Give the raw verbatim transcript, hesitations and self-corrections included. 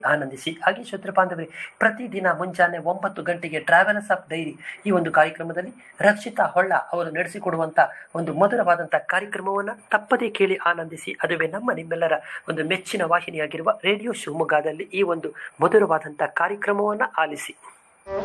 ಆನಂದಿಸಿ. ಹಾಗೆ ಶ್ರೋತೃ ಬಾಂಧವರೇ, ಪ್ರತಿದಿನ ಮುಂಜಾನೆ ಒಂಬತ್ತು ಗಂಟೆಗೆ ಟ್ರಾವೆಲರ್ಸ್ ಆಫ್ ಡೈರಿ ಈ ಒಂದು ಕಾರ್ಯಕ್ರಮದಲ್ಲಿ ರಕ್ಷಿತಾ ಹೊಳ್ಳ ಅವರು ನಡೆಸಿಕೊಡುವಂಥ ಒಂದು ಮಧುರವಾದಂಥ ಕಾರ್ಯಕ್ರಮವನ್ನು ತಪ್ಪದೇ ಕೇಳಿ ಆನಂದಿಸಿ. ಅದುವೇ ನಮ್ಮ ನಿಮ್ಮೆಲ್ಲರ ಒಂದು ಮೆಚ್ಚಿನ ವಾಹಿನಿಯಾಗಿರುವ ರೇಡಿಯೋ ಶಿವಮೊಗ್ಗದಲ್ಲಿ ಈ ಒಂದು ಮಧುರವಾದಂಥ ಕಾರ್ಯಕ್ರಮವನ್ನು ಆಲಿಸಿ.